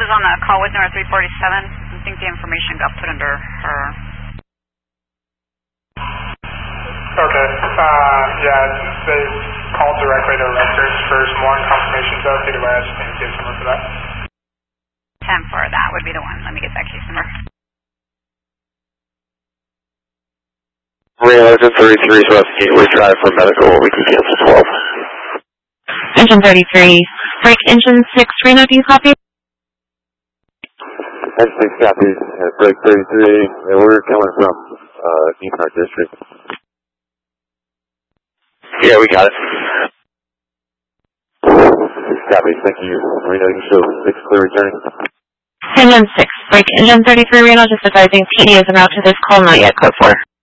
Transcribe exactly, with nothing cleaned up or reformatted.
was on the call with number three forty-seven. I think the information got put under her. Okay. Uh, yeah, they called directly to records for some more confirmations of either way. I just need to get someone for that. ten for that would be the one. Let me get that case number. Reno, engine thirty-three, so that's Gateway Drive for medical. We can cancel twelve. Engine thirty-three. Break engine six. Reno, do you copy? Engine six copies. Uh, break thirty-three. And we're coming from uh, East Park District. Yeah, we got it. Six copies. Thank you. Reno, you show six clear returning. Engine six. Break engine thirty-three. Reno, just advising P D is en route to this call, not yet code four.